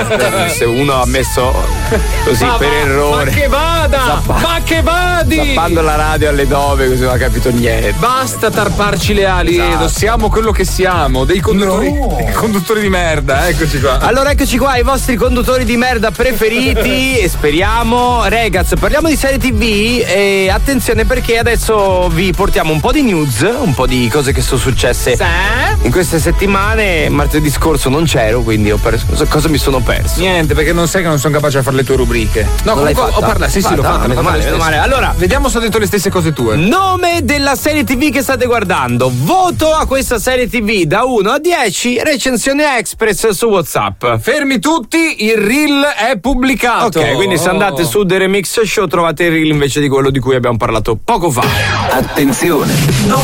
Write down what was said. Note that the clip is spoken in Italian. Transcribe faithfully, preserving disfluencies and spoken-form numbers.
Se uno ha messo così ma per va, errore. Ma che vada! Zappa- ma che vadi! Zappando la radio alle nove così non ha capito niente. Basta tarparci le ali, Esatto. Edo, siamo quello che siamo, dei conduttori, No. dei conduttori di merda, eccoci qua. Allora eccoci qua, i vostri conduttori di merda preferiti e speriamo. Ragazzi, parliamo di serie tivù e attenzione perché adesso vi portiamo un po' di news, un po' di cose che sono successe in queste settimane. Martedì scorso non c'ero, quindi ho perso. Cosa mi sono perso? Niente, perché non sai che non sono capace a fare le tue rubriche. No, Non l'hai comunque ho fatta? parlato, sì, sì, l'ho Fatta? fatta, l'ho Meno fatta male, lo meno stesso. male. Allora, vediamo se ho detto le stesse cose tue. Nome della serie tivù che state guardando. Voto a questa serie tivù da uno a dieci. Recensione express su WhatsApp. Fermi tutti, il reel è pubblicato. Ok, quindi se andate Oh. su The Remix Show trovate il reel invece di quello di cui abbiamo parlato poco fa. Attenzione!